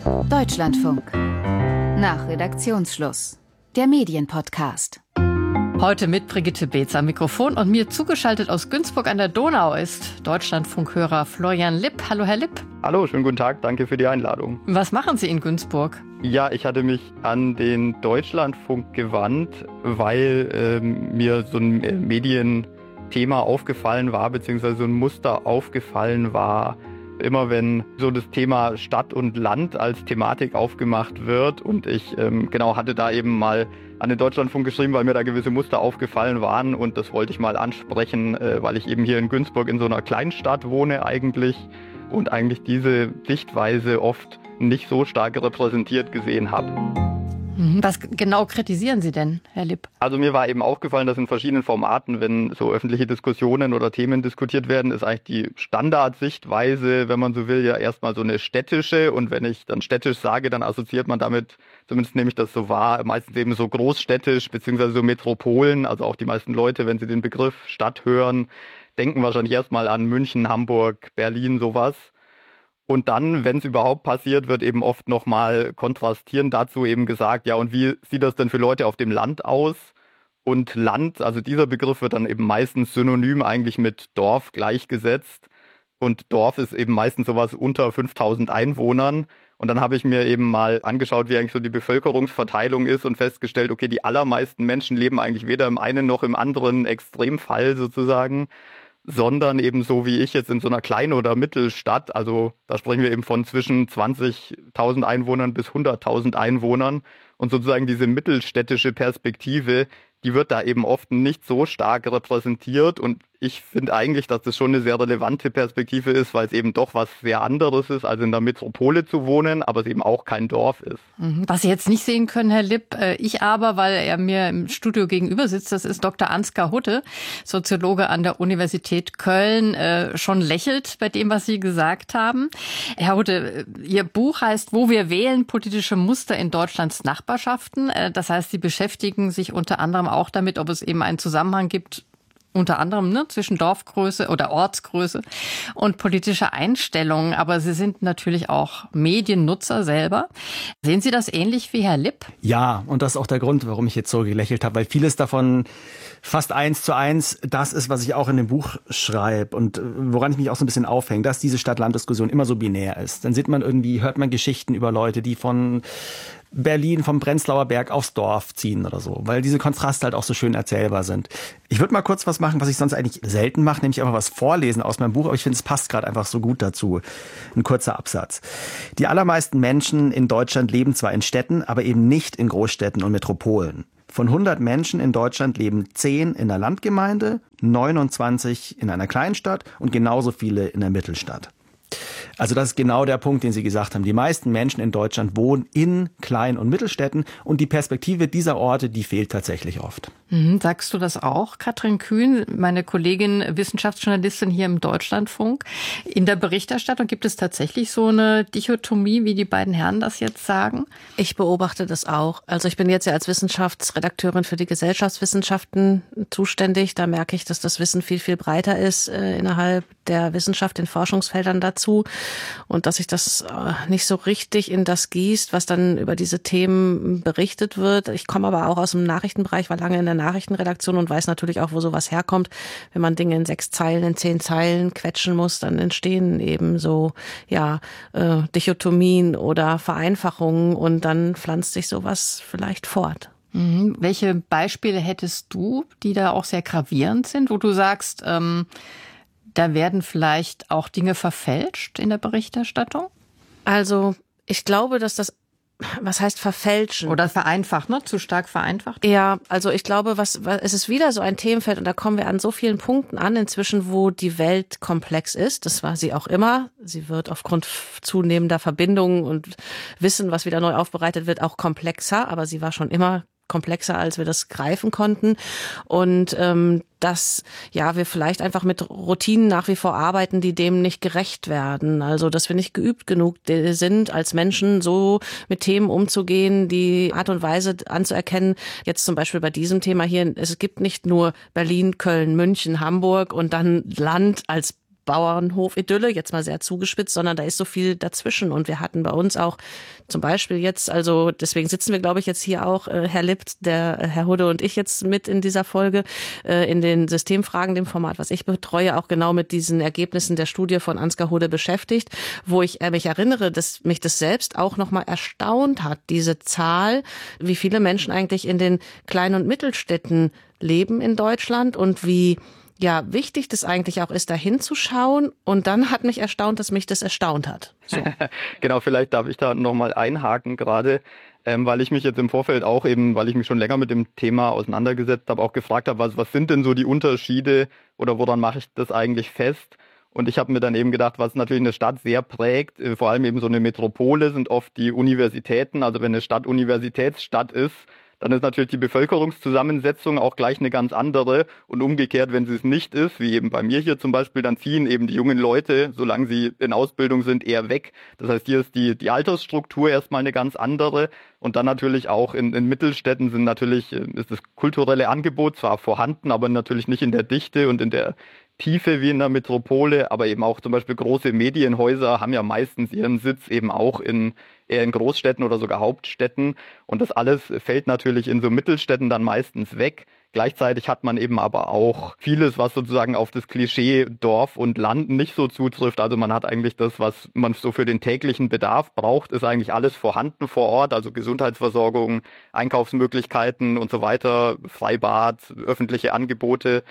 Deutschlandfunk. Nach Redaktionsschluss. Der Medienpodcast. Heute mit Brigitte Beetz am Mikrofon und mir zugeschaltet aus Günzburg an der Donau ist Deutschlandfunkhörer Florian Lipp. Hallo, Herr Lipp. Hallo, schönen guten Tag. Danke für die Einladung. Was machen Sie in Günzburg? Ja, ich hatte mich an den Deutschlandfunk gewandt, weil mir so ein Medienthema aufgefallen war, beziehungsweise so ein Muster aufgefallen war. Immer wenn so das Thema Stadt und Land als Thematik aufgemacht wird und ich hatte da eben mal an den Deutschlandfunk geschrieben, weil mir da gewisse Muster aufgefallen waren und das wollte ich mal ansprechen, weil ich eben hier in Günzburg in so einer Kleinstadt wohne eigentlich und eigentlich diese Sichtweise oft nicht so stark repräsentiert gesehen habe. Was genau kritisieren Sie denn, Herr Lipp? Also mir war eben aufgefallen, dass in verschiedenen Formaten, wenn so öffentliche Diskussionen oder Themen diskutiert werden, ist eigentlich die Standardsichtweise, wenn man so will, ja erstmal so eine städtische. Und wenn ich dann städtisch sage, dann assoziiert man damit, zumindest nehme ich das so wahr, meistens eben so großstädtisch beziehungsweise so Metropolen. Also auch die meisten Leute, wenn sie den Begriff Stadt hören, denken wahrscheinlich erstmal an München, Hamburg, Berlin, sowas. Und dann, wenn es überhaupt passiert, wird eben oft nochmal kontrastierend dazu eben gesagt, ja, und wie sieht das denn für Leute auf dem Land aus? Und Land, also dieser Begriff wird dann eben meistens synonym eigentlich mit Dorf gleichgesetzt. Und Dorf ist eben meistens sowas unter 5000 Einwohnern. Und dann habe ich mir eben mal angeschaut, wie eigentlich so die Bevölkerungsverteilung ist und festgestellt, okay, die allermeisten Menschen leben eigentlich weder im einen noch im anderen Extremfall sozusagen, sondern eben so wie ich jetzt in so einer Klein- oder Mittelstadt, also da sprechen wir eben von zwischen 20.000 Einwohnern bis 100.000 Einwohnern und sozusagen diese mittelstädtische Perspektive, die wird da eben oft nicht so stark repräsentiert und ich finde eigentlich, dass das schon eine sehr relevante Perspektive ist, weil es eben doch was sehr anderes ist, als in der Metropole zu wohnen, aber es eben auch kein Dorf ist. Was Sie jetzt nicht sehen können, Herr Lipp, ich aber, weil er mir im Studio gegenüber sitzt, das ist Dr. Ansgar Hutte, Soziologe an der Universität Köln, schon lächelt bei dem, was Sie gesagt haben. Herr Hutte, Ihr Buch heißt Wo wir wählen, politische Muster in Deutschlands Nachbarschaften. Das heißt, Sie beschäftigen sich unter anderem auch damit, ob es eben einen Zusammenhang gibt, unter anderem zwischen Dorfgröße oder Ortsgröße und politischer Einstellung. Aber Sie sind natürlich auch Mediennutzer selber. Sehen Sie das ähnlich wie Herr Lipp? Ja, und das ist auch der Grund, warum ich jetzt so gelächelt habe, weil vieles davon fast 1:1 das ist, was ich auch in dem Buch schreibe und woran ich mich auch so ein bisschen aufhänge, dass diese Stadt-Land-Diskussion immer so binär ist. Dann hört man Geschichten über Leute, die von Berlin vom Prenzlauer Berg aufs Dorf ziehen oder so, weil diese Kontraste halt auch so schön erzählbar sind. Ich würde mal kurz was machen, was ich sonst eigentlich selten mache, nämlich einfach was vorlesen aus meinem Buch, aber ich finde, es passt gerade einfach so gut dazu. Ein kurzer Absatz. Die allermeisten Menschen in Deutschland leben zwar in Städten, aber eben nicht in Großstädten und Metropolen. Von 100 Menschen in Deutschland leben 10 in der Landgemeinde, 29 in einer Kleinstadt und genauso viele in der Mittelstadt. Also das ist genau der Punkt, den Sie gesagt haben. Die meisten Menschen in Deutschland wohnen in Klein- und Mittelstädten und die Perspektive dieser Orte, die fehlt tatsächlich oft. Sagst du das auch, Katrin Kühn, meine Kollegin, Wissenschaftsjournalistin hier im Deutschlandfunk? In der Berichterstattung gibt es tatsächlich so eine Dichotomie, wie die beiden Herren das jetzt sagen? Ich beobachte das auch. Also ich bin jetzt ja als Wissenschaftsredakteurin für die Gesellschaftswissenschaften zuständig. Da merke ich, dass das Wissen viel, viel breiter ist innerhalb der Wissenschaft, in Forschungsfeldern dazu. Und dass sich das nicht so richtig in das gießt, was dann über diese Themen berichtet wird. Ich komme aber auch aus dem Nachrichtenbereich, war lange in der Nachrichtenredaktion und weiß natürlich auch, wo sowas herkommt. Wenn man Dinge in 6 Zeilen, in 10 Zeilen quetschen muss, dann entstehen eben so Dichotomien oder Vereinfachungen und dann pflanzt sich sowas vielleicht fort. Welche Beispiele hättest du, die da auch sehr gravierend sind, wo du sagst, da werden vielleicht auch Dinge verfälscht in der Berichterstattung? Also ich glaube, dass das, was heißt verfälschen? Oder vereinfacht, zu stark vereinfacht? Ja, also ich glaube, es ist wieder so ein Themenfeld und da kommen wir an so vielen Punkten an inzwischen, wo die Welt komplex ist. Das war sie auch immer. Sie wird aufgrund zunehmender Verbindungen und Wissen, was wieder neu aufbereitet wird, auch komplexer. Aber sie war schon immer komplexer, als wir das greifen konnten. Und dass wir vielleicht einfach mit Routinen nach wie vor arbeiten, die dem nicht gerecht werden. Also dass wir nicht geübt genug sind, als Menschen so mit Themen umzugehen, die Art und Weise anzuerkennen. Jetzt zum Beispiel bei diesem Thema hier, es gibt nicht nur Berlin, Köln, München, Hamburg und dann Land als Bauernhof-Idylle, jetzt mal sehr zugespitzt, sondern da ist so viel dazwischen. Und wir hatten bei uns auch zum Beispiel jetzt, also deswegen sitzen wir, glaube ich, jetzt hier auch, Herr Lipp, der Herr Hudde und ich jetzt mit in dieser Folge, in den Systemfragen, dem Format, was ich betreue, auch genau mit diesen Ergebnissen der Studie von Ansgar Hudde beschäftigt, wo ich mich erinnere, dass mich das selbst auch nochmal erstaunt hat, diese Zahl, wie viele Menschen eigentlich in den Klein- und Mittelstädten leben in Deutschland und wie wichtig das eigentlich auch ist, da hinzuschauen. Und dann hat mich erstaunt, dass mich das erstaunt hat. So. Genau, vielleicht darf ich da nochmal einhaken gerade, weil ich mich jetzt im Vorfeld auch eben, weil ich mich schon länger mit dem Thema auseinandergesetzt habe, auch gefragt habe, was sind denn so die Unterschiede oder woran mache ich das eigentlich fest? Und ich habe mir dann eben gedacht, was natürlich eine Stadt sehr prägt, vor allem eben so eine Metropole, sind oft die Universitäten. Also wenn eine Stadt Universitätsstadt ist, dann ist natürlich die Bevölkerungszusammensetzung auch gleich eine ganz andere. Und umgekehrt, wenn sie es nicht ist, wie eben bei mir hier zum Beispiel, dann ziehen eben die jungen Leute, solange sie in Ausbildung sind, eher weg. Das heißt, hier ist die Altersstruktur erstmal eine ganz andere. Und dann natürlich auch in Mittelstädten ist das kulturelle Angebot zwar vorhanden, aber natürlich nicht in der Dichte und in der Tiefe wie in der Metropole, aber eben auch zum Beispiel große Medienhäuser haben ja meistens ihren Sitz eben auch eher in Großstädten oder sogar Hauptstädten. Und das alles fällt natürlich in so Mittelstädten dann meistens weg. Gleichzeitig hat man eben aber auch vieles, was sozusagen auf das Klischee Dorf und Land nicht so zutrifft. Also man hat eigentlich das, was man so für den täglichen Bedarf braucht, ist eigentlich alles vorhanden vor Ort. Also Gesundheitsversorgung, Einkaufsmöglichkeiten und so weiter, Freibad, öffentliche Angebote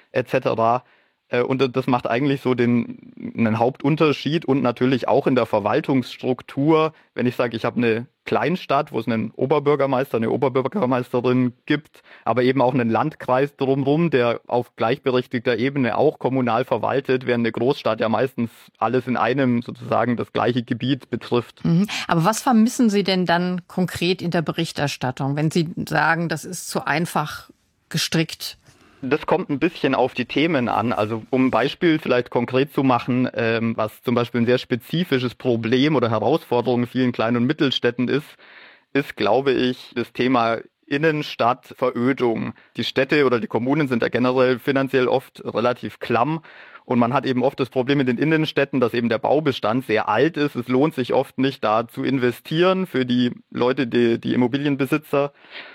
etc. Und das macht eigentlich so einen Hauptunterschied und natürlich auch in der Verwaltungsstruktur. Wenn ich sage, ich habe eine Kleinstadt, wo es einen Oberbürgermeister, eine Oberbürgermeisterin gibt, aber eben auch einen Landkreis drumherum, der auf gleichberechtigter Ebene auch kommunal verwaltet, während eine Großstadt ja meistens alles in einem sozusagen das gleiche Gebiet betrifft. Aber was vermissen Sie denn dann konkret in der Berichterstattung, wenn Sie sagen, das ist zu einfach gestrickt? Das kommt ein bisschen auf die Themen an. Also um ein Beispiel vielleicht konkret zu machen, was zum Beispiel ein sehr spezifisches Problem oder Herausforderung in vielen Klein- und Mittelstädten ist, glaube ich, das Thema Innenstadtverödung. Die Städte oder die Kommunen sind ja generell finanziell oft relativ klamm. Und man hat eben oft das Problem in den Innenstädten, dass eben der Baubestand sehr alt ist. Es lohnt sich oft nicht, da zu investieren für die Leute, die Immobilienbesitzer.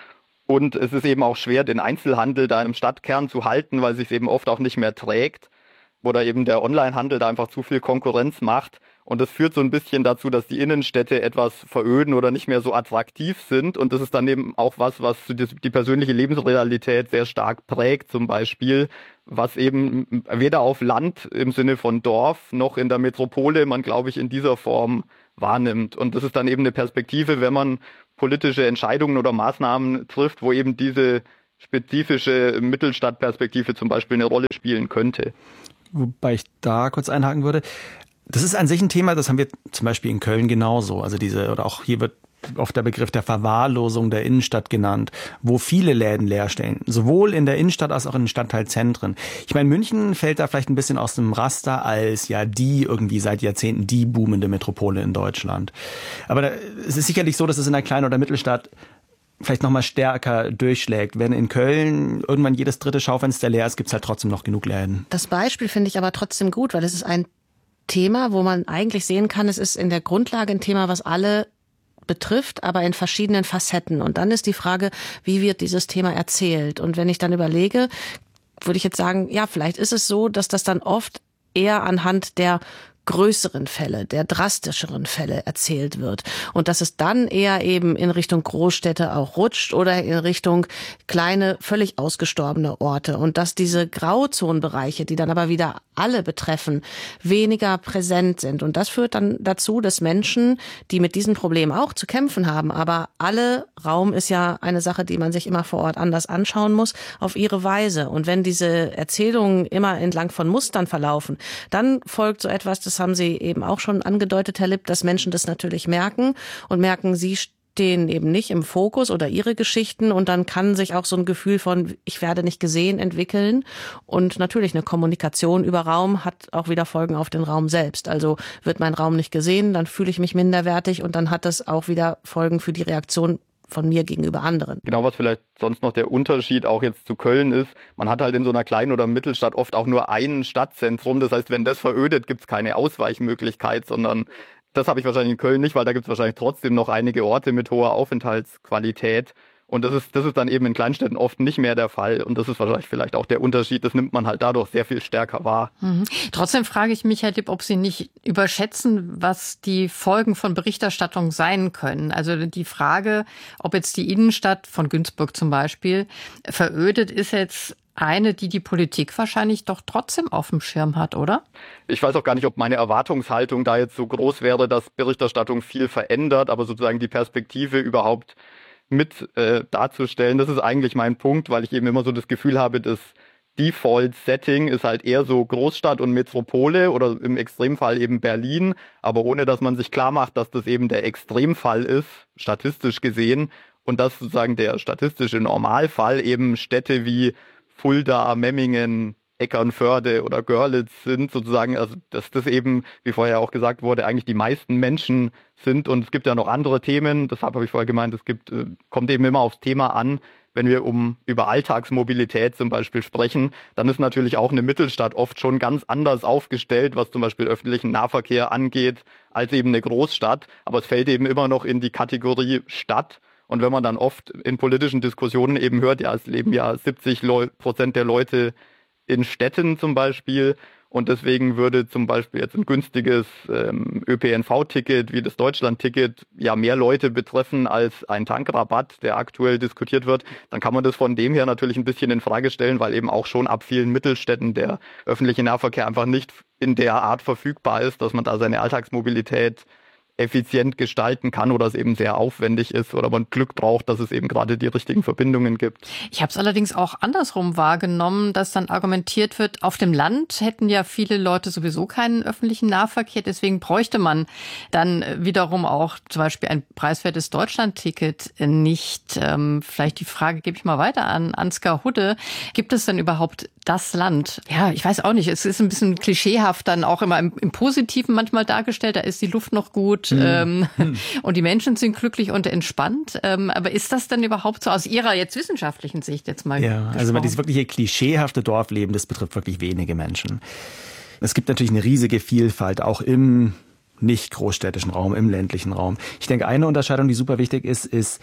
Und es ist eben auch schwer, den Einzelhandel da im Stadtkern zu halten, weil es sich eben oft auch nicht mehr trägt. Oder eben der Onlinehandel da einfach zu viel Konkurrenz macht. Und das führt so ein bisschen dazu, dass die Innenstädte etwas veröden oder nicht mehr so attraktiv sind. Und das ist dann eben auch was die persönliche Lebensrealität sehr stark prägt, zum Beispiel, was eben weder auf Land im Sinne von Dorf noch in der Metropole man, glaube ich, in dieser Form wahrnimmt. Und das ist dann eben eine Perspektive, wenn man politische Entscheidungen oder Maßnahmen trifft, wo eben diese spezifische Mittelstadtperspektive zum Beispiel eine Rolle spielen könnte. Wobei ich da kurz einhaken würde. Das ist an sich ein Thema, das haben wir zum Beispiel in Köln genauso. Also oder auch hier wird oft der Begriff der Verwahrlosung der Innenstadt genannt, wo viele Läden leer stehen, sowohl in der Innenstadt als auch in den Stadtteilzentren. Ich meine, München fällt da vielleicht ein bisschen aus dem Raster als irgendwie seit Jahrzehnten die boomende Metropole in Deutschland. Aber es ist sicherlich so, dass es in einer kleinen oder Mittelstadt vielleicht noch mal stärker durchschlägt. Wenn in Köln irgendwann jedes dritte Schaufenster leer ist, gibt's halt trotzdem noch genug Läden. Das Beispiel finde ich aber trotzdem gut, weil es ist ein Thema, wo man eigentlich sehen kann, es ist in der Grundlage ein Thema, was alle betrifft, aber in verschiedenen Facetten. Und dann ist die Frage, wie wird dieses Thema erzählt? Und wenn ich dann überlege, würde ich jetzt sagen, ja, vielleicht ist es so, dass das dann oft eher anhand der größeren Fälle, der drastischeren Fälle erzählt wird. Und dass es dann eher eben in Richtung Großstädte auch rutscht oder in Richtung kleine, völlig ausgestorbene Orte. Und dass diese Grauzonenbereiche, die dann aber wieder alle betreffen, weniger präsent sind. Und das führt dann dazu, dass Menschen, die mit diesem Problem auch zu kämpfen haben, aber Raum ist ja eine Sache, die man sich immer vor Ort anders anschauen muss, auf ihre Weise. Und wenn diese Erzählungen immer entlang von Mustern verlaufen, dann folgt so etwas, das haben Sie eben auch schon angedeutet, Herr Lipp, dass Menschen das natürlich merken und merken, sie stehen eben nicht im Fokus oder ihre Geschichten und dann kann sich auch so ein Gefühl von, ich werde nicht gesehen, entwickeln. Und natürlich eine Kommunikation über Raum hat auch wieder Folgen auf den Raum selbst. Also wird mein Raum nicht gesehen, dann fühle ich mich minderwertig und dann hat das auch wieder Folgen für die Reaktion von mir gegenüber anderen. Genau, was vielleicht sonst noch der Unterschied auch jetzt zu Köln ist, man hat halt in so einer kleinen oder Mittelstadt oft auch nur ein Stadtzentrum. Das heißt, wenn das verödet, gibt es keine Ausweichmöglichkeit, sondern das habe ich wahrscheinlich in Köln nicht, weil da gibt es wahrscheinlich trotzdem noch einige Orte mit hoher Aufenthaltsqualität. Und das ist dann eben in Kleinstädten oft nicht mehr der Fall. Und das ist wahrscheinlich vielleicht auch der Unterschied. Das nimmt man halt dadurch sehr viel stärker wahr. Mhm. Trotzdem frage ich mich, Herr Lipp, ob Sie nicht überschätzen, was die Folgen von Berichterstattung sein können. Also die Frage, ob jetzt die Innenstadt von Günzburg zum Beispiel verödet, ist jetzt eine, die Politik wahrscheinlich doch trotzdem auf dem Schirm hat, oder? Ich weiß auch gar nicht, ob meine Erwartungshaltung da jetzt so groß wäre, dass Berichterstattung viel verändert, aber sozusagen die Perspektive überhaupt mit darzustellen. Das ist eigentlich mein Punkt, weil ich eben immer so das Gefühl habe, das Default-Setting ist halt eher so Großstadt und Metropole oder im Extremfall eben Berlin, aber ohne dass man sich klar macht, dass das eben der Extremfall ist, statistisch gesehen, und dass sozusagen der statistische Normalfall eben Städte wie Fulda, Memmingen, Eckernförde oder Görlitz sind sozusagen, also dass das eben, wie vorher auch gesagt wurde, eigentlich die meisten Menschen sind. Und es gibt ja noch andere Themen, deshalb habe ich vorher gemeint, kommt eben immer aufs Thema an. Wenn wir über Alltagsmobilität zum Beispiel sprechen, dann ist natürlich auch eine Mittelstadt oft schon ganz anders aufgestellt, was zum Beispiel öffentlichen Nahverkehr angeht, als eben eine Großstadt. Aber es fällt eben immer noch in die Kategorie Stadt. Und wenn man dann oft in politischen Diskussionen eben hört, ja, es leben ja 70% der Leute in Städten zum Beispiel, und deswegen würde zum Beispiel jetzt ein günstiges ÖPNV-Ticket wie das Deutschland-Ticket ja mehr Leute betreffen als ein Tankrabatt, der aktuell diskutiert wird, dann kann man das von dem her natürlich ein bisschen in Frage stellen, weil eben auch schon ab vielen Mittelstädten der öffentliche Nahverkehr einfach nicht in der Art verfügbar ist, dass man da seine Alltagsmobilität effizient gestalten kann oder es eben sehr aufwendig ist oder man Glück braucht, dass es eben gerade die richtigen Verbindungen gibt. Ich habe es allerdings auch andersrum wahrgenommen, dass dann argumentiert wird, auf dem Land hätten ja viele Leute sowieso keinen öffentlichen Nahverkehr, deswegen bräuchte man dann wiederum auch zum Beispiel ein preiswertes Deutschland-Ticket nicht. Vielleicht die Frage gebe ich mal weiter an Ansgar Hudde. Gibt es denn überhaupt das Land? Ja, ich weiß auch nicht. Es ist ein bisschen klischeehaft dann auch immer im Positiven manchmal dargestellt. Da ist die Luft noch gut und die Menschen sind glücklich und entspannt. Aber ist das denn überhaupt so aus Ihrer jetzt wissenschaftlichen Sicht jetzt mal gesprochen? Also dieses wirkliche klischeehafte Dorfleben, das betrifft wirklich wenige Menschen. Es gibt natürlich eine riesige Vielfalt, auch im nicht großstädtischen Raum, im ländlichen Raum. Ich denke, eine Unterscheidung, die super wichtig ist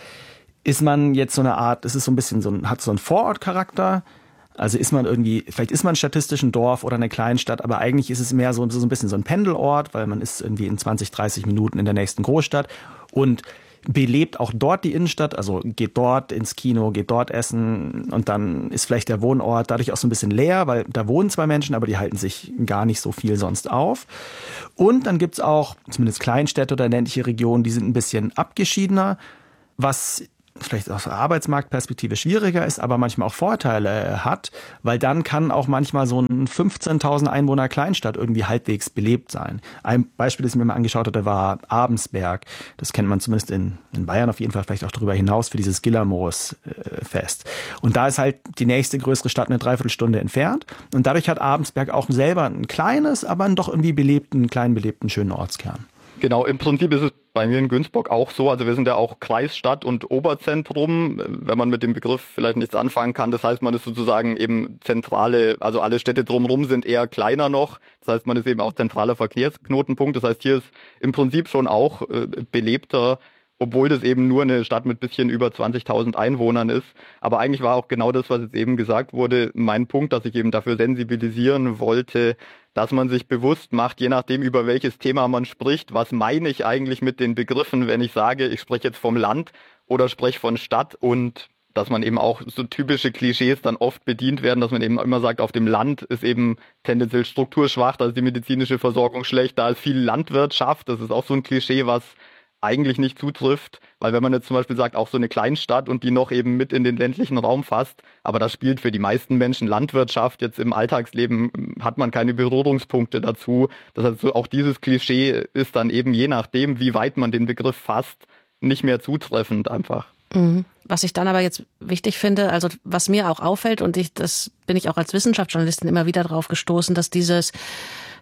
man jetzt so eine Art, es ist so ein bisschen hat so einen Vorortcharakter. Also vielleicht ist man statistisch ein Dorf oder eine Kleinstadt, aber eigentlich ist es mehr so ein bisschen so ein Pendelort, weil man ist irgendwie in 20, 30 Minuten in der nächsten Großstadt und belebt auch dort die Innenstadt, also geht dort ins Kino, geht dort essen und dann ist vielleicht der Wohnort dadurch auch so ein bisschen leer, weil da wohnen zwar Menschen, aber die halten sich gar nicht so viel sonst auf. Und dann gibt's auch zumindest Kleinstädte oder ländliche Regionen, die sind ein bisschen abgeschiedener, was vielleicht aus der Arbeitsmarktperspektive schwieriger ist, aber manchmal auch Vorteile hat, weil dann kann auch manchmal so ein 15.000 Einwohner Kleinstadt irgendwie halbwegs belebt sein. Ein Beispiel, das ich mir mal angeschaut hatte, war Abensberg. Das kennt man zumindest in Bayern auf jeden Fall, vielleicht auch darüber hinaus für dieses Gillermoos-Fest. Und da ist halt die nächste größere Stadt eine Dreiviertelstunde entfernt und dadurch hat Abensberg auch selber ein kleines, aber einen doch irgendwie kleinen belebten, schönen Ortskern. Genau, im Prinzip ist es bei mir in Günzburg auch so. Also wir sind ja auch Kreisstadt und Oberzentrum, wenn man mit dem Begriff vielleicht nichts anfangen kann. Das heißt, man ist sozusagen eben also alle Städte drumherum sind eher kleiner noch. Das heißt, man ist eben auch zentraler Verkehrsknotenpunkt. Das heißt, hier ist im Prinzip schon auch belebter, obwohl das eben nur eine Stadt mit bisschen über 20.000 Einwohnern ist. Aber eigentlich war auch genau das, was jetzt eben gesagt wurde, mein Punkt, dass ich eben dafür sensibilisieren wollte, dass man sich bewusst macht, je nachdem, über welches Thema man spricht, was meine ich eigentlich mit den Begriffen, wenn ich sage, ich spreche jetzt vom Land oder spreche von Stadt, und dass man eben auch so typische Klischees dann oft bedient werden, dass man eben immer sagt, auf dem Land ist eben tendenziell strukturschwach, da ist die medizinische Versorgung schlecht, da ist viel Landwirtschaft, das ist auch so ein Klischee, was eigentlich nicht zutrifft, weil wenn man jetzt zum Beispiel sagt, auch so eine Kleinstadt und die noch eben mit in den ländlichen Raum fasst, aber das spielt für die meisten Menschen Landwirtschaft, jetzt im Alltagsleben hat man keine Berührungspunkte dazu. Das heißt, so auch dieses Klischee ist dann eben je nachdem, wie weit man den Begriff fasst, nicht mehr zutreffend einfach. Was ich dann aber jetzt wichtig finde, also was mir auch auffällt und das bin ich auch als Wissenschaftsjournalistin immer wieder drauf gestoßen, dass dieses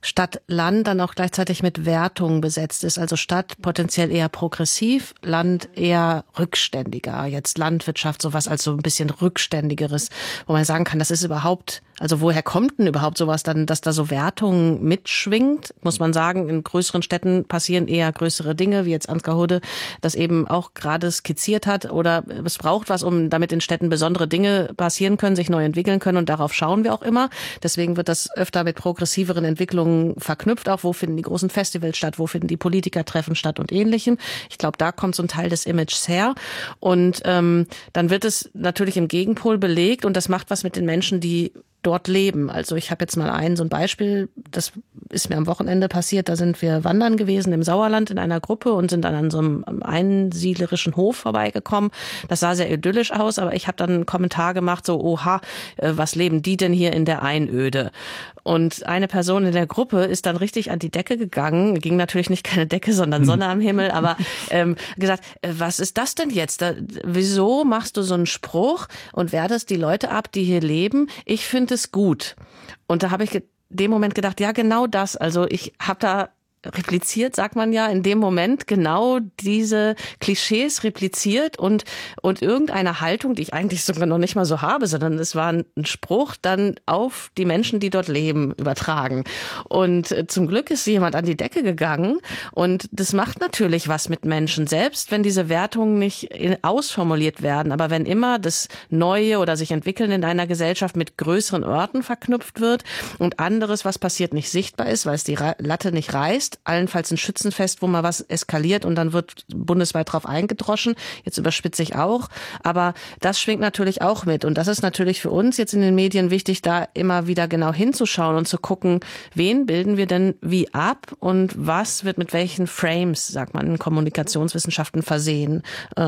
Stadt-Land dann auch gleichzeitig mit Wertungen besetzt ist. Also Stadt potenziell eher progressiv, Land eher rückständiger. Jetzt Landwirtschaft, sowas als so ein bisschen rückständigeres, wo man sagen kann, das ist überhaupt, also woher kommt denn überhaupt sowas dann, dass da so Wertungen mitschwingt? Muss man sagen, in größeren Städten passieren eher größere Dinge, wie jetzt Ansgar Hudde das eben auch gerade skizziert hat. Oder es braucht was, um damit in Städten besondere Dinge passieren können, sich neu entwickeln können. Und darauf schauen wir auch immer. Deswegen wird das öfter mit progressiveren Entwicklungen verknüpft. Auch wo finden die großen Festivals statt, wo finden die Politikertreffen statt und Ähnlichem. Ich glaube, da kommt so ein Teil des Images her. Und dann wird es natürlich im Gegenpol belegt. Und das macht was mit den Menschen, die dort leben. Also ich habe jetzt mal so ein Beispiel, das ist mir am Wochenende passiert, da sind wir wandern gewesen im Sauerland in einer Gruppe und sind dann an so einem einsiedlerischen Hof vorbeigekommen. Das sah sehr idyllisch aus, aber ich habe dann einen Kommentar gemacht, so, oha, was leben die denn hier in der Einöde? Und eine Person in der Gruppe ist dann richtig an die Decke gegangen, ging natürlich nicht keine Decke, sondern Sonne am Himmel, aber gesagt, was ist das denn jetzt? Wieso machst du so einen Spruch und wertest die Leute ab, die hier leben? Ich finde es gut. Und da habe ich in dem Moment gedacht, ja, genau das. Also ich habe da repliziert, sagt man ja, in dem Moment genau diese Klischees repliziert und irgendeine Haltung, die ich eigentlich sogar noch nicht mal so habe, sondern es war ein Spruch, dann auf die Menschen, die dort leben, übertragen. Und zum Glück ist jemand an die Decke gegangen und das macht natürlich was mit Menschen, selbst wenn diese Wertungen nicht ausformuliert werden, aber wenn immer das Neue oder sich entwickeln in einer Gesellschaft mit größeren Orten verknüpft wird und anderes, was passiert, nicht sichtbar ist, weil es die Latte nicht reißt, allenfalls ein Schützenfest, wo mal was eskaliert und dann wird bundesweit drauf eingedroschen. Jetzt überspitze ich auch. Aber das schwingt natürlich auch mit. Und das ist natürlich für uns jetzt in den Medien wichtig, da immer wieder genau hinzuschauen und zu gucken, wen bilden wir denn wie ab und was wird mit welchen Frames, sagt man in Kommunikationswissenschaften, versehen,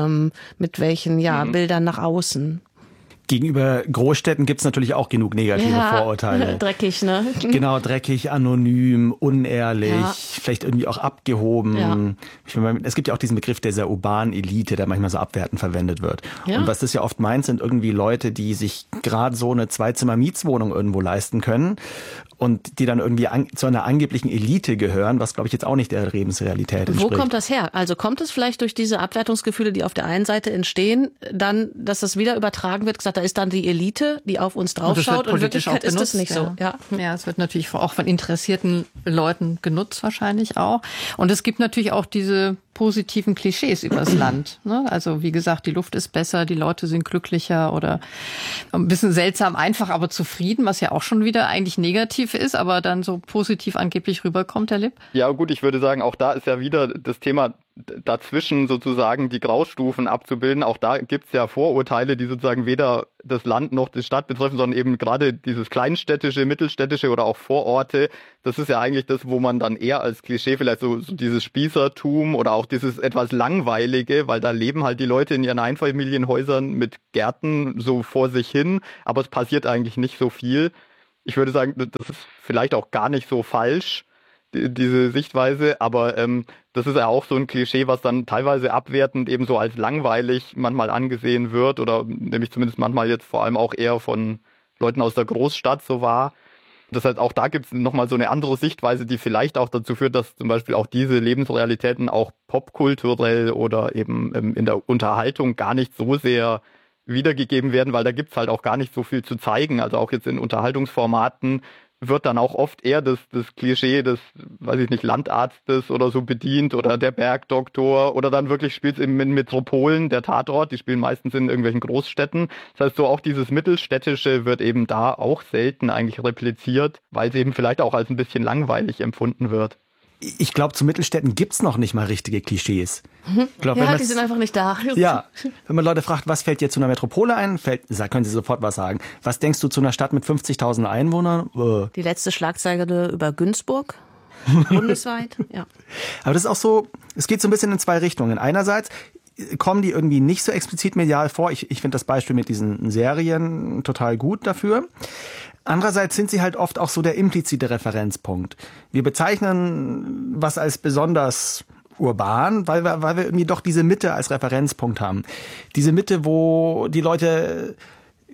mit welchen Bildern nach außen. Gegenüber Großstädten gibt's natürlich auch genug negative Vorurteile. Dreckig, ne? Genau, dreckig, anonym, unehrlich, vielleicht irgendwie auch abgehoben. Ja. Ich meine, es gibt ja auch diesen Begriff dieser urbanen Elite, der manchmal so abwertend verwendet wird. Ja. Und was das ja oft meint, sind irgendwie Leute, die sich gerade so eine Zweizimmer-Mietswohnung irgendwo leisten können und die dann irgendwie zu einer angeblichen Elite gehören, was, glaube ich, jetzt auch nicht der Lebensrealität entspricht. Wo kommt das her? Also kommt es vielleicht durch diese Abwertungsgefühle, die auf der einen Seite entstehen, dann, dass das wieder übertragen wird, gesagt, da ist dann die Elite, die auf uns draufschaut und in Wirklichkeit ist das nicht so. Ja, es wird natürlich auch von interessierten Leuten genutzt wahrscheinlich auch. Und es gibt natürlich auch diese positiven Klischees übers Land. Ne? Also wie gesagt, die Luft ist besser, die Leute sind glücklicher oder ein bisschen seltsam einfach, aber zufrieden, was ja auch schon wieder eigentlich negativ ist, aber dann so positiv angeblich rüberkommt, Herr Lipp? Ja gut, ich würde sagen, auch da ist ja wieder das Thema dazwischen sozusagen die Graustufen abzubilden. Auch da gibt's ja Vorurteile, die sozusagen weder das Land noch die Stadt betreffen, sondern eben gerade dieses kleinstädtische, mittelstädtische oder auch Vororte. Das ist ja eigentlich das, wo man dann eher als Klischee vielleicht so dieses Spießertum oder auch dieses etwas Langweilige, weil da leben halt die Leute in ihren Einfamilienhäusern mit Gärten so vor sich hin, aber es passiert eigentlich nicht so viel. Ich würde sagen, das ist vielleicht auch gar nicht so falsch, diese Sichtweise, aber das ist ja auch so ein Klischee, was dann teilweise abwertend eben so als langweilig manchmal angesehen wird oder nämlich zumindest manchmal jetzt vor allem auch eher von Leuten aus der Großstadt so war. Das heißt, auch da gibt es nochmal so eine andere Sichtweise, die vielleicht auch dazu führt, dass zum Beispiel auch diese Lebensrealitäten auch popkulturell oder eben in der Unterhaltung gar nicht so sehr wiedergegeben werden, weil da gibt's halt auch gar nicht so viel zu zeigen. Also auch jetzt in Unterhaltungsformaten wird dann auch oft eher das Klischee des, weiß ich nicht, Landarztes oder so bedient oder der Bergdoktor oder dann wirklich spielt es eben in Metropolen, der Tatort, die spielen meistens in irgendwelchen Großstädten. Das heißt, so auch dieses Mittelstädtische wird eben da auch selten eigentlich repliziert, weil es eben vielleicht auch als ein bisschen langweilig empfunden wird. Ich glaube, zu Mittelstädten gibt's noch nicht mal richtige Klischees. Ich glaub, die sind einfach nicht da. Ja, wenn man Leute fragt, was fällt dir zu einer Metropole ein, können sie sofort was sagen. Was denkst du zu einer Stadt mit 50.000 Einwohnern? Die letzte Schlagzeile über Günzburg, bundesweit. Ja. Aber das ist auch so, es geht so ein bisschen in zwei Richtungen. Einerseits kommen die irgendwie nicht so explizit medial vor. Ich finde das Beispiel mit diesen Serien total gut dafür. Andererseits sind sie halt oft auch so der implizite Referenzpunkt. Wir bezeichnen was als besonders urban, weil wir irgendwie doch diese Mitte als Referenzpunkt haben. Diese Mitte, wo die Leute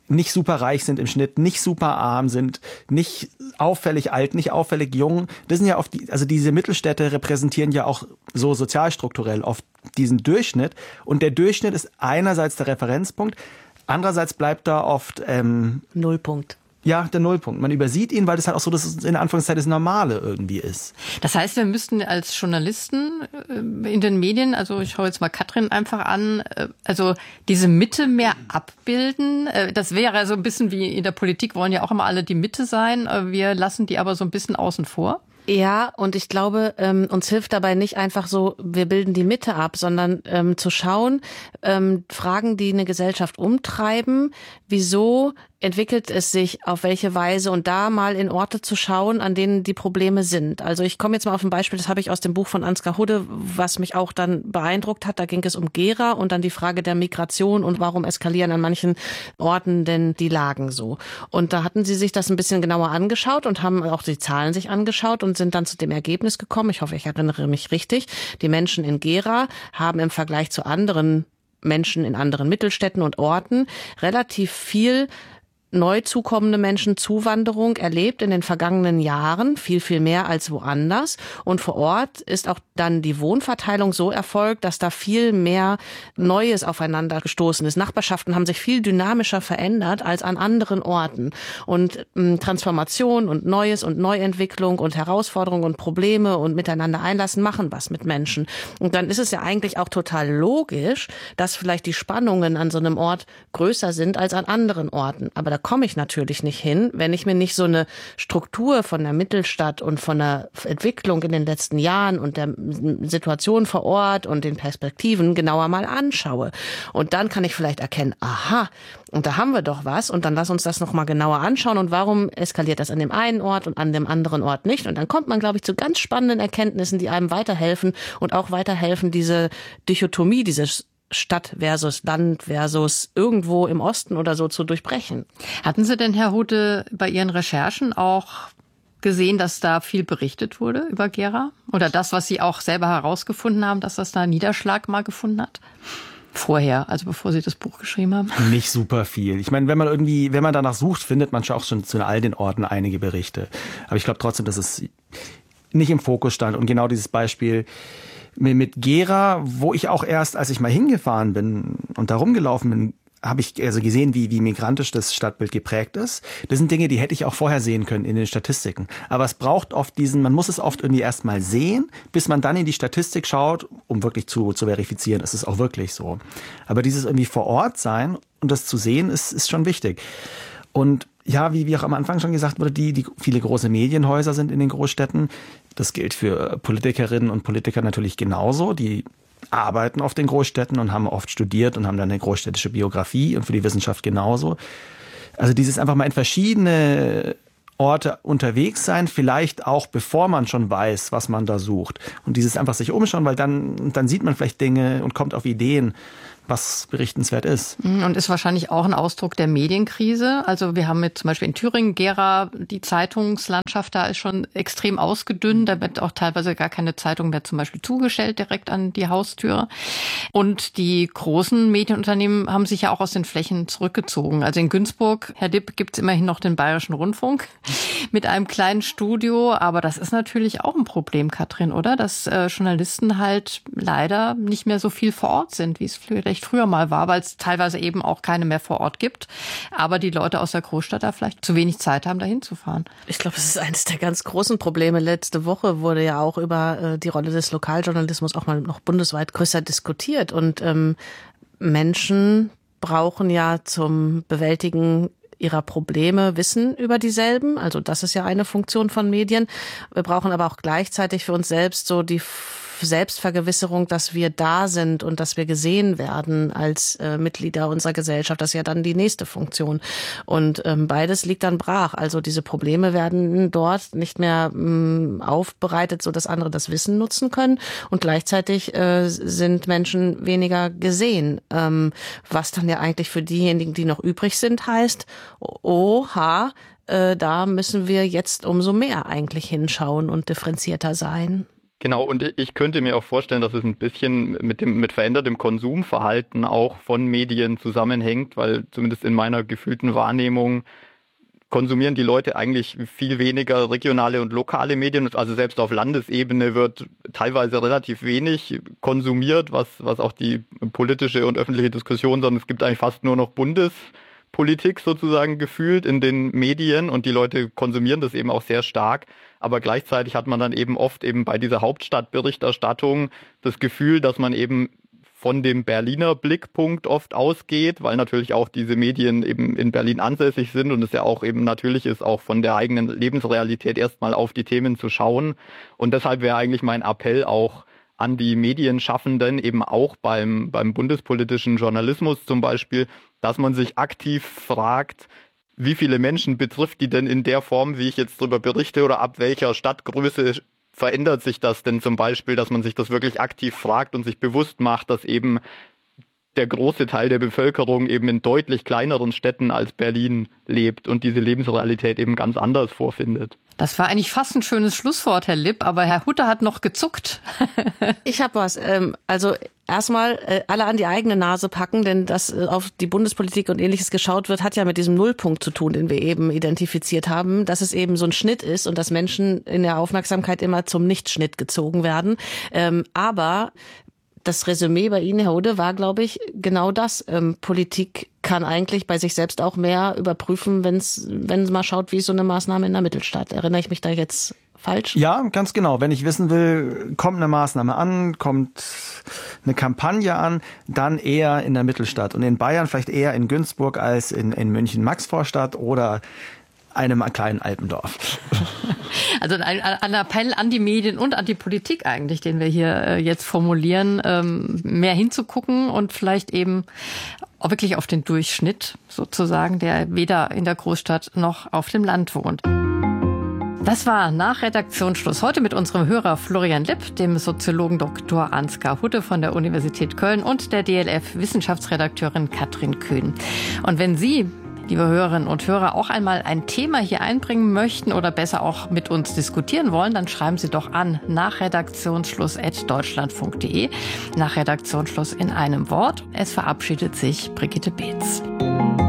nicht super reich sind im Schnitt, nicht super arm sind, nicht auffällig alt, nicht auffällig jung. Das sind ja oft also diese Mittelstädte repräsentieren ja auch so sozialstrukturell oft diesen Durchschnitt. Und der Durchschnitt ist einerseits der Referenzpunkt, andererseits bleibt da oft Nullpunkt. Ja, der Nullpunkt. Man übersieht ihn, weil das halt auch so das in Anführungszeichen das Normale irgendwie ist. Das heißt, wir müssten als Journalisten in den Medien, also ich schaue jetzt mal Katrin einfach an, also diese Mitte mehr abbilden. Das wäre so ein bisschen wie in der Politik, wollen ja auch immer alle die Mitte sein. Wir lassen die aber so ein bisschen außen vor. Ja, und ich glaube, uns hilft dabei nicht einfach so, wir bilden die Mitte ab, sondern zu schauen, Fragen, die eine Gesellschaft umtreiben, wieso entwickelt es sich, auf welche Weise, und da mal in Orte zu schauen, an denen die Probleme sind. Also ich komme jetzt mal auf ein Beispiel, das habe ich aus dem Buch von Ansgar Hudde, was mich auch dann beeindruckt hat. Da ging es um Gera und dann die Frage der Migration und warum eskalieren an manchen Orten denn die Lagen so. Und da hatten sie sich das ein bisschen genauer angeschaut und haben auch die Zahlen sich angeschaut und sind dann zu dem Ergebnis gekommen, ich hoffe, ich erinnere mich richtig, die Menschen in Gera haben im Vergleich zu anderen Menschen in anderen Mittelstädten und Orten relativ viel neu zukommende Menschen, Zuwanderung erlebt in den vergangenen Jahren, viel, viel mehr als woanders. Und vor Ort ist auch dann die Wohnverteilung so erfolgt, dass da viel mehr Neues aufeinander gestoßen ist. Nachbarschaften haben sich viel dynamischer verändert als an anderen Orten. Und Transformation und Neues und Neuentwicklung und Herausforderungen und Probleme und miteinander einlassen machen was mit Menschen. Und dann ist es ja eigentlich auch total logisch, dass vielleicht die Spannungen an so einem Ort größer sind als an anderen Orten. Aber da komme ich natürlich nicht hin, wenn ich mir nicht so eine Struktur von der Mittelstadt und von der Entwicklung in den letzten Jahren und der Situation vor Ort und den Perspektiven genauer mal anschaue. Und dann kann ich vielleicht erkennen, aha, und da haben wir doch was, und dann lass uns das noch mal genauer anschauen, und warum eskaliert das an dem einen Ort und an dem anderen Ort nicht? Und dann kommt man, glaube ich, zu ganz spannenden Erkenntnissen, die einem weiterhelfen und auch weiterhelfen, diese Dichotomie, dieses Stadt versus Land versus irgendwo im Osten oder so zu durchbrechen. Hatten Sie denn, Herr Hudde, bei Ihren Recherchen auch gesehen, dass da viel berichtet wurde über Gera? Oder das, was Sie auch selber herausgefunden haben, dass das da Niederschlag mal gefunden hat? Vorher, also bevor Sie das Buch geschrieben haben? Nicht super viel. Ich meine, wenn man danach sucht, findet man auch schon zu all den Orten einige Berichte. Aber ich glaube trotzdem, dass es nicht im Fokus stand. Und genau dieses Beispiel mit Gera, wo ich auch erst, als ich mal hingefahren bin und da rumgelaufen bin, habe ich also gesehen, wie migrantisch das Stadtbild geprägt ist. Das sind Dinge, die hätte ich auch vorher sehen können in den Statistiken. Aber es braucht oft man muss es oft irgendwie erst mal sehen, bis man dann in die Statistik schaut, um wirklich zu verifizieren, ist es auch wirklich so. Aber dieses irgendwie vor Ort sein und das zu sehen, ist schon wichtig. Und ja, wie auch am Anfang schon gesagt wurde, die viele große Medienhäuser sind in den Großstädten. Das gilt für Politikerinnen und Politiker natürlich genauso. Die arbeiten auf den Großstädten und haben oft studiert und haben dann eine großstädtische Biografie, und für die Wissenschaft genauso. Also dieses einfach mal in verschiedene Orte unterwegs sein, vielleicht auch bevor man schon weiß, was man da sucht. Und dieses einfach sich umschauen, weil dann sieht man vielleicht Dinge und kommt auf Ideen, was berichtenswert ist. Und ist wahrscheinlich auch ein Ausdruck der Medienkrise. Also wir haben mit zum Beispiel in Thüringen, Gera, die Zeitungslandschaft da ist schon extrem ausgedünnt. Da wird auch teilweise gar keine Zeitung mehr zum Beispiel zugestellt direkt an die Haustür. Und die großen Medienunternehmen haben sich ja auch aus den Flächen zurückgezogen. Also in Günzburg, Herr Dipp, gibt es immerhin noch den Bayerischen Rundfunk mit einem kleinen Studio. Aber das ist natürlich auch ein Problem, Katrin, oder? Dass Journalisten halt leider nicht mehr so viel vor Ort sind, wie es vielleicht früher mal war, weil es teilweise eben auch keine mehr vor Ort gibt. Aber die Leute aus der Großstadt da vielleicht zu wenig Zeit haben, da hinzufahren. Ich glaube, es ist eines der ganz großen Probleme. Letzte Woche wurde ja auch über die Rolle des Lokaljournalismus auch mal noch bundesweit größer diskutiert. Und Menschen brauchen ja zum Bewältigen ihrer Probleme Wissen über dieselben. Also das ist ja eine Funktion von Medien. Wir brauchen aber auch gleichzeitig für uns selbst so die Selbstvergewisserung, dass wir da sind und dass wir gesehen werden als Mitglieder unserer Gesellschaft. Das ist ja dann die nächste Funktion. Und beides liegt dann brach. Also diese Probleme werden dort nicht mehr aufbereitet, so dass andere das Wissen nutzen können. Und gleichzeitig sind Menschen weniger gesehen. Was dann ja eigentlich für diejenigen, die noch übrig sind, heißt, oha, da müssen wir jetzt umso mehr eigentlich hinschauen und differenzierter sein. Genau, und ich könnte mir auch vorstellen, dass es ein bisschen mit verändertem Konsumverhalten auch von Medien zusammenhängt, weil zumindest in meiner gefühlten Wahrnehmung konsumieren die Leute eigentlich viel weniger regionale und lokale Medien. Also selbst auf Landesebene wird teilweise relativ wenig konsumiert, was auch die politische und öffentliche Diskussion, sondern es gibt eigentlich fast nur noch Bundespolitik sozusagen gefühlt in den Medien und die Leute konsumieren das eben auch sehr stark. Aber gleichzeitig hat man dann eben oft eben bei dieser Hauptstadtberichterstattung das Gefühl, dass man eben von dem Berliner Blickpunkt oft ausgeht, weil natürlich auch diese Medien eben in Berlin ansässig sind und es ja auch eben natürlich ist, auch von der eigenen Lebensrealität erstmal auf die Themen zu schauen. Und deshalb wäre eigentlich mein Appell auch an die Medienschaffenden, eben auch beim bundespolitischen Journalismus zum Beispiel, dass man sich aktiv fragt, wie viele Menschen betrifft die denn in der Form, wie ich jetzt darüber berichte, oder ab welcher Stadtgröße verändert sich das denn zum Beispiel, dass man sich das wirklich aktiv fragt und sich bewusst macht, dass eben der große Teil der Bevölkerung eben in deutlich kleineren Städten als Berlin lebt und diese Lebensrealität eben ganz anders vorfindet. Das war eigentlich fast ein schönes Schlusswort, Herr Lipp, aber Herr Hutter hat noch gezuckt. Ich habe was. Also erstmal alle an die eigene Nase packen, denn dass auf die Bundespolitik und Ähnliches geschaut wird, hat ja mit diesem Nullpunkt zu tun, den wir eben identifiziert haben, dass es eben so ein Schnitt ist und dass Menschen in der Aufmerksamkeit immer zum Nichtschnitt gezogen werden. Aber das Resümee bei Ihnen, Herr Hutter, war, glaube ich, genau das. Politik kann eigentlich bei sich selbst auch mehr überprüfen, wenn es mal schaut, wie ist so eine Maßnahme in der Mittelstadt. Erinnere ich mich da jetzt falsch? Ja, ganz genau. Wenn ich wissen will, kommt eine Maßnahme an, kommt eine Kampagne an, dann eher in der Mittelstadt. Und in Bayern vielleicht eher in Günzburg als in München-Maxvorstadt oder einem kleinen Alpendorf. Also ein Appell an die Medien und an die Politik eigentlich, den wir hier jetzt formulieren, mehr hinzugucken und vielleicht eben auch wirklich auf den Durchschnitt sozusagen, der weder in der Großstadt noch auf dem Land wohnt. Das war nach Redaktionsschluss heute mit unserem Hörer Florian Lipp, dem Soziologen Dr. Ansgar Hutte von der Universität Köln und der DLF-Wissenschaftsredakteurin Katrin Kühn. Und wenn Sie, liebe Hörerinnen und Hörer, auch einmal ein Thema hier einbringen möchten oder besser auch mit uns diskutieren wollen, dann schreiben Sie doch an nach redaktionsschluss@deutschlandfunk.de. Nach Redaktionsschluss in einem Wort. Es verabschiedet sich Brigitte Beetz.